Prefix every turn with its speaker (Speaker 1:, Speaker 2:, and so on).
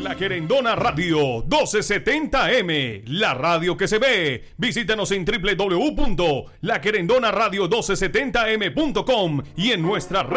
Speaker 1: La Querendona Radio 1270M, la radio que se ve. Visítanos en www.laquerendonaradio1270m.com y en nuestra red